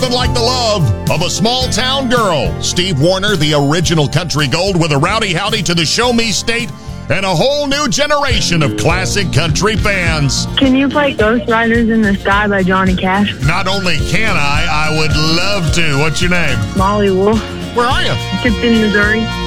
nothing like the love of a small town girl. Steve Wariner, the original country gold, with a rowdy howdy to the Show Me State and a whole new generation of classic country fans. Can you play Ghost Riders in the Sky by Johnny Cash? Not only can I would love to. What's your name? Molly Wolf. Where are you? Tipton, Missouri.